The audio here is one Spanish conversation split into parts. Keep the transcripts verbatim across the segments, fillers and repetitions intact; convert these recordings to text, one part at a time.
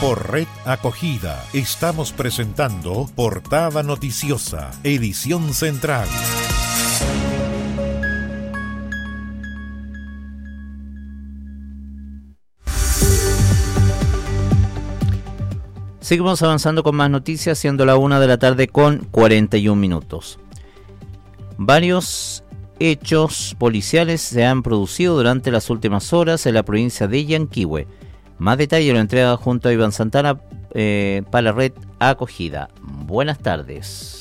Por Red Acogida estamos presentando Portada Noticiosa, edición central. Seguimos avanzando con más noticias, siendo la una de la tarde con cuarenta y un minutos. Varios hechos policiales se han producido durante las últimas horas en la provincia de Yanquihue. Más detalle lo entrega junto a Iván Santana eh, para la Red Acogida. Buenas tardes.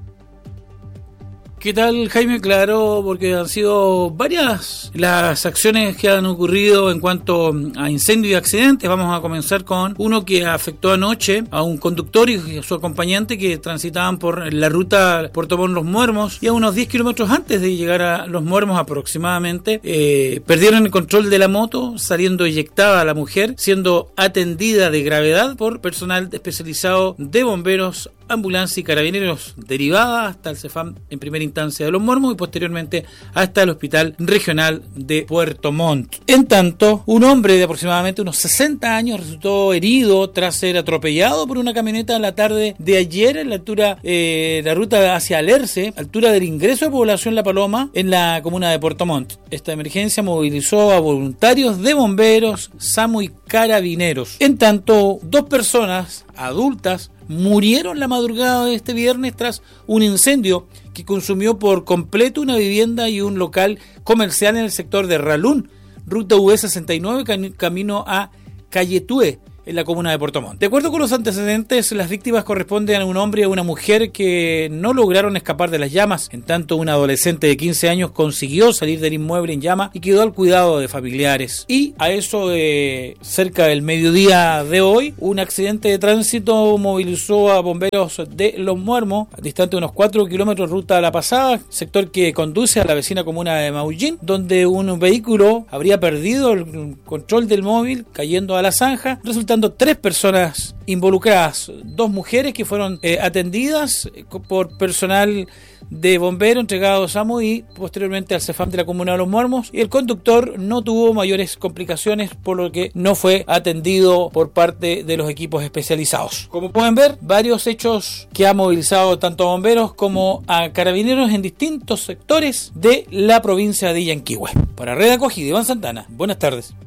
¿Qué tal, Jaime? Claro, porque han sido varias las acciones que han ocurrido en cuanto a incendios y accidentes. Vamos a comenzar con uno que afectó anoche a un conductor y a su acompañante que transitaban por la ruta Puerto Montt Los Muermos, y a unos diez kilómetros antes de llegar a Los Muermos aproximadamente, eh, perdieron el control de la moto, saliendo eyectada la mujer, siendo atendida de gravedad por personal especializado de bomberos, ambulancia y carabineros, derivada hasta el CEFAM en primera instancia de Los Muermos y posteriormente hasta el Hospital Regional de Puerto Montt. En tanto, un hombre de aproximadamente unos sesenta años resultó herido tras ser atropellado por una camioneta en la tarde de ayer en la altura, eh, la ruta hacia Alerce, altura del ingreso de población La Paloma en la comuna de Puerto Montt. Esta emergencia movilizó a voluntarios de bomberos, SAMU y carabineros. En tanto, dos personas adultas murieron la madrugada de este viernes tras un incendio que consumió por completo una vivienda y un local comercial en el sector de Ralún, ruta U E sesenta y nueve, camino a Cayetúe, en la comuna de Puerto Montt. De acuerdo con los antecedentes, las víctimas corresponden a un hombre y a una mujer que no lograron escapar de las llamas. En tanto, un adolescente de quince años consiguió salir del inmueble en llama y quedó al cuidado de familiares. Y a eso de cerca del mediodía de hoy, un accidente de tránsito movilizó a bomberos de Los Muermos, distante de unos cuatro kilómetros ruta a La Pasada, sector que conduce a la vecina comuna de Maullín, donde un vehículo habría perdido el control del móvil, cayendo a la zanja, resultando tres personas involucradas, dos mujeres que fueron eh, atendidas por personal de bomberos entregados a SAMU y posteriormente al CEFAM de la comuna de Los Muermos, y el conductor no tuvo mayores complicaciones, por lo que no fue atendido por parte de los equipos especializados. Como pueden ver, varios hechos que ha movilizado tanto a bomberos como a carabineros en distintos sectores de la provincia de Yanquihue. Para Red Acogida, Iván Santana, buenas tardes.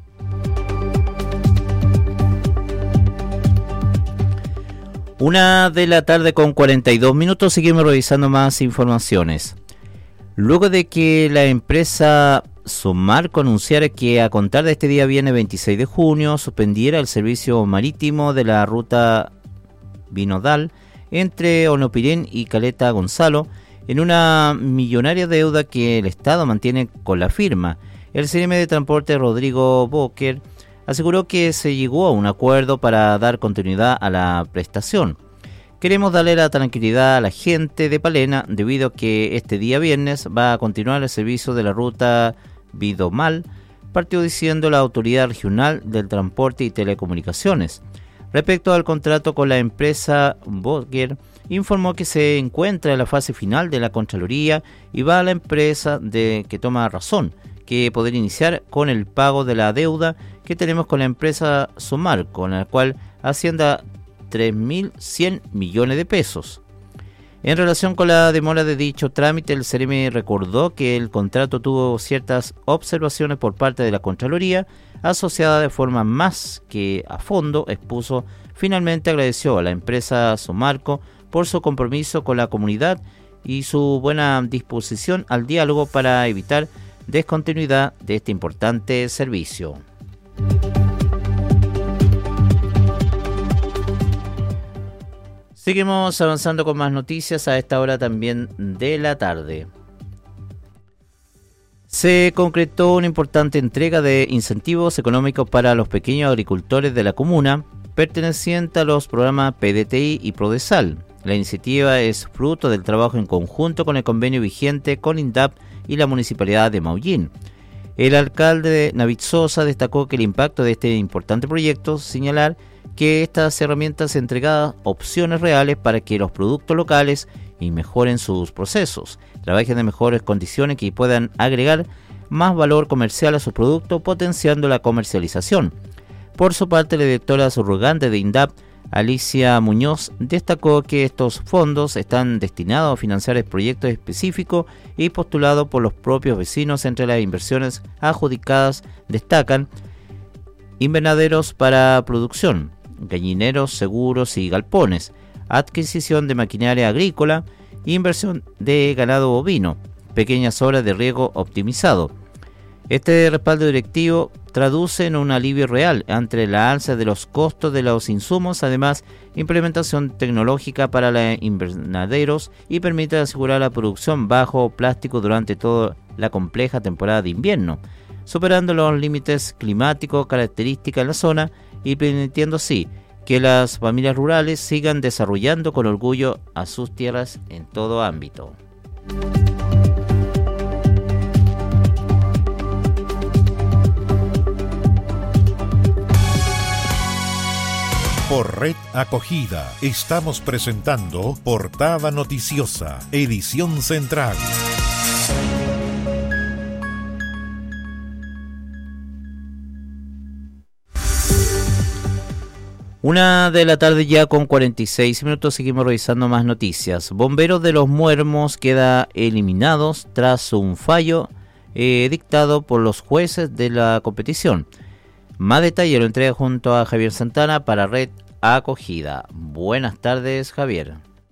Una de la tarde con cuarenta y dos minutos, seguimos revisando más informaciones. Luego de que la empresa Somarco anunciara que a contar de este día viernes veintiséis de junio suspendiera el servicio marítimo de la ruta binodal entre Onopirén y Caleta Gonzalo, en una millonaria deuda que el Estado mantiene con la firma, el C M de Transporte Rodrigo Boker aseguró que se llegó a un acuerdo para dar continuidad a la prestación. Queremos darle la tranquilidad a la gente de Palena debido a que este día viernes va a continuar el servicio de la ruta Bidomal, partió diciendo la Autoridad Regional del Transporte y Telecomunicaciones. Respecto al contrato con la empresa, Boker informó que se encuentra en la fase final de la Contraloría y va a la empresa de que toma razón que poder iniciar con el pago de la deuda que tenemos con la empresa Somarco, con la cual ascienda tres mil cien millones de pesos. En relación con la demora de dicho trámite, el C E R M recordó que el contrato tuvo ciertas observaciones por parte de la Contraloría, asociada de forma más que a fondo, expuso. Finalmente agradeció a la empresa Somarco por su compromiso con la comunidad y su buena disposición al diálogo para evitar descontinuidad de este importante servicio. Seguimos avanzando con más noticias a esta hora también de la tarde. Se concretó una importante entrega de incentivos económicos para los pequeños agricultores de la comuna, perteneciente a los programas P D T I y Prodesal. La iniciativa es fruto del trabajo en conjunto con el convenio vigente con INDAP y la Municipalidad de Maullín. El alcalde Navid Sosa destacó que el impacto de este importante proyecto, señalar que estas herramientas entregadas opciones reales para que los productos locales y mejoren sus procesos, trabajen en mejores condiciones que puedan agregar más valor comercial a su producto, potenciando la comercialización. Por su parte, la directora subrogante de INDAP, Alicia Muñoz, destacó que estos fondos están destinados a financiar proyectos específicos y postulados por los propios vecinos. Entre las inversiones adjudicadas destacan invernaderos para producción, gallineros, seguros y galpones, adquisición de maquinaria agrícola, inversión de ganado bovino, pequeñas obras de riego optimizado. Este respaldo directivo traduce en un alivio real ante la alza de los costos de los insumos, además implementación tecnológica para los invernaderos y permite asegurar la producción bajo plástico durante toda la compleja temporada de invierno, superando los límites climáticos característicos en la zona y permitiendo así que las familias rurales sigan desarrollando con orgullo a sus tierras en todo ámbito. Por Red Acogida estamos presentando Portada Noticiosa, edición central. Una de la tarde ya con cuarenta y seis minutos, seguimos revisando más noticias. Bomberos de Los Muermos queda eliminados tras un fallo eh, dictado por los jueces de la competición. Más detalle lo entrega junto a Javier Santana para Red Acogida. Buenas tardes, Javier.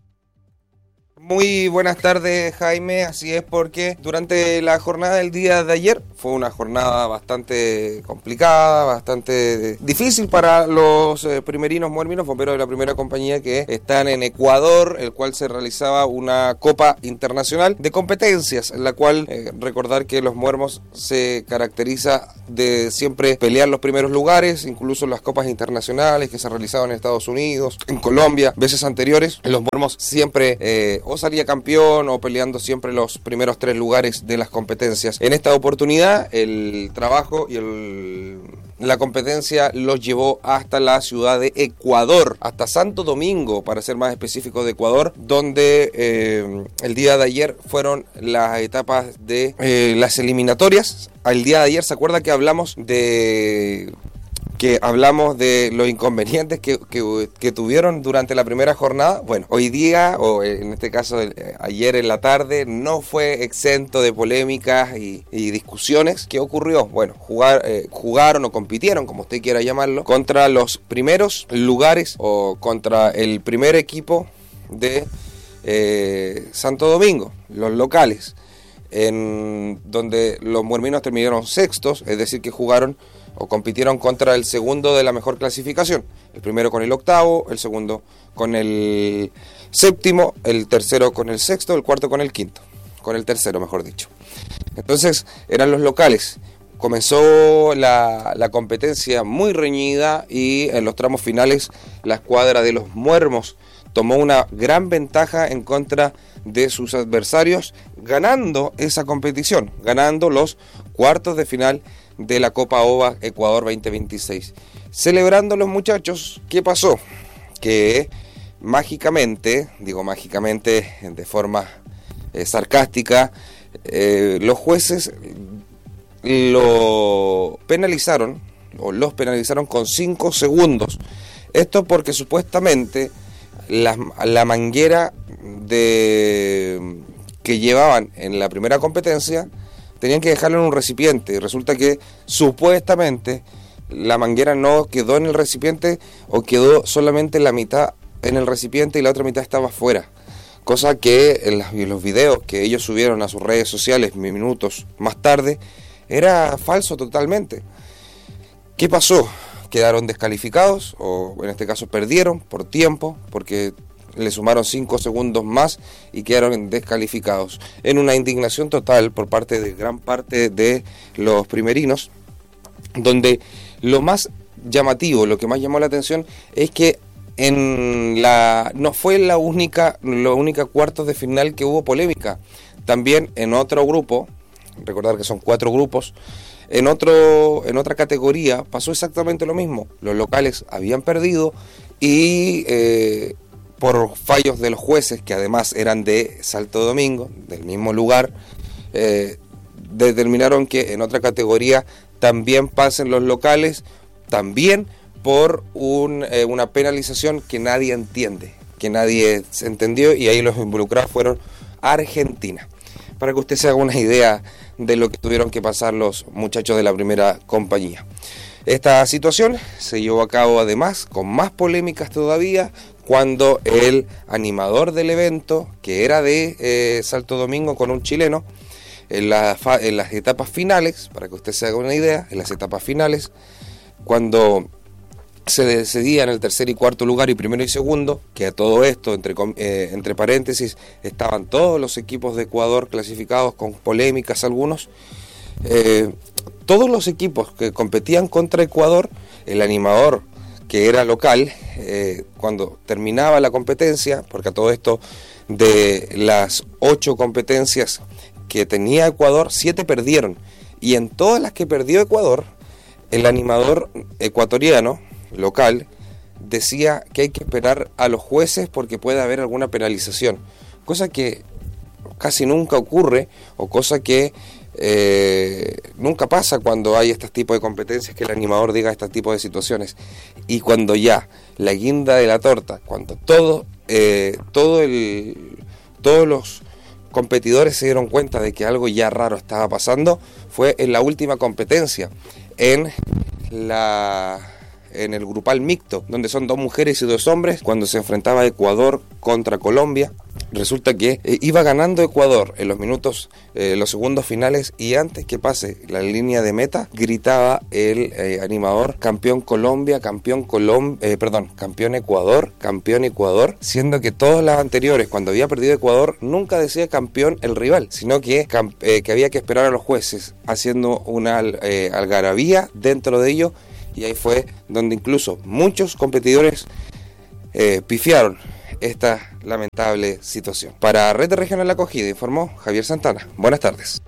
Muy buenas tardes, Jaime. Así es, porque durante la jornada del día de ayer fue una jornada bastante complicada, bastante difícil para los eh, primerinos muerminos, bomberos de la primera compañía que están en Ecuador, el cual se realizaba una Copa Internacional de Competencias, en la cual eh, recordar que los muermos se caracteriza de siempre pelear los primeros lugares, incluso en las copas internacionales que se realizaban en Estados Unidos, en Colombia, veces anteriores, los muermos siempre eh, o salía campeón o peleando siempre los primeros tres lugares de las competencias. En esta oportunidad el trabajo y el, la competencia los llevó hasta la ciudad de Ecuador, hasta Santo Domingo, para ser más específico, de Ecuador, donde eh, el día de ayer fueron las etapas de eh, las eliminatorias. El día de ayer, ¿se acuerda que hablamos de... que hablamos de los inconvenientes que, que, que tuvieron durante la primera jornada? Bueno, hoy día, o en este caso ayer en la tarde, no fue exento de polémicas y, y discusiones. ¿Qué ocurrió? Bueno, jugar, eh, jugaron o compitieron, como usted quiera llamarlo, contra los primeros lugares o contra el primer equipo de eh, Santo Domingo, los locales, en donde los muerminos terminaron sextos, es decir, que jugaron o compitieron contra el segundo de la mejor clasificación, el primero con el octavo, el segundo con el séptimo, el tercero con el sexto, el cuarto con el quinto, con el tercero mejor dicho. Entonces eran los locales. Comenzó la, la competencia muy reñida y en los tramos finales la escuadra de los muermos tomó una gran ventaja en contra de sus adversarios, ganando esa competición, ganando los cuartos de final de la Copa OVA Ecuador veinte veintiséis. Celebrando los muchachos, ¿qué pasó? Que mágicamente, digo mágicamente de forma eh, sarcástica, eh, los jueces lo penalizaron, o los penalizaron con cinco segundos. Esto porque supuestamente la, la manguera de, que llevaban en la primera competencia tenían que dejarlo en un recipiente, y resulta que supuestamente la manguera no quedó en el recipiente, o quedó solamente la mitad en el recipiente y la otra mitad estaba afuera, cosa que en, las, en los videos que ellos subieron a sus redes sociales minutos más tarde era falso totalmente. ¿Qué pasó? Quedaron descalificados, o en este caso perdieron por tiempo, porque le sumaron cinco segundos más y quedaron descalificados, en una indignación total por parte de gran parte de los primerinos, donde lo más llamativo, lo que más llamó la atención es que en la no fue la única, la única cuartos de final que hubo polémica. También en otro grupo, recordar que son cuatro grupos, en otro en otra categoría pasó exactamente lo mismo. Los locales habían perdido y eh, por fallos de los jueces, que además eran de Santo Domingo, del mismo lugar, eh, determinaron que en otra categoría también pasen los locales, también por un, eh, una penalización que nadie entiende, que nadie se entendió, y ahí los involucrados fueron Argentina. Para que usted se haga una idea de lo que tuvieron que pasar los muchachos de la primera compañía. Esta situación se llevó a cabo además con más polémicas todavía cuando el animador del evento, que era de eh, Salto Domingo con un chileno, en, la fa- en las etapas finales, para que usted se haga una idea, en las etapas finales, cuando se decidían el tercer y cuarto lugar y primero y segundo, que a todo esto, entre, eh, entre paréntesis, estaban todos los equipos de Ecuador clasificados con polémicas algunos, eh, todos los equipos que competían contra Ecuador, el animador que era local, eh, cuando terminaba la competencia, porque a todo esto de las ocho competencias que tenía Ecuador, siete perdieron, y en todas las que perdió Ecuador, el animador ecuatoriano local decía que hay que esperar a los jueces porque puede haber alguna penalización, cosa que casi nunca ocurre, o cosa que eh, nunca pasa cuando hay este tipo de competencias, que el animador diga este tipo de situaciones. Y cuando ya la guinda de la torta, cuando todo eh, todo el todos los competidores se dieron cuenta de que algo ya raro estaba pasando, fue en la última competencia, en la en el grupal mixto, donde son dos mujeres y dos hombres, cuando se enfrentaba Ecuador contra Colombia. Resulta que eh, iba ganando Ecuador en los minutos, eh, los segundos finales, y antes que pase la línea de meta, gritaba el eh, animador: campeón Colombia, campeón Colom eh, perdón, campeón Ecuador, campeón Ecuador, siendo que todas las anteriores, cuando había perdido Ecuador, nunca decía campeón el rival, sino que, eh, que había que esperar a los jueces, haciendo una eh, algarabía dentro de ello. Y ahí fue donde incluso muchos competidores eh, pifiaron esta lamentable situación. Para Red Regional La Acogida informó Javier Santana. Buenas tardes.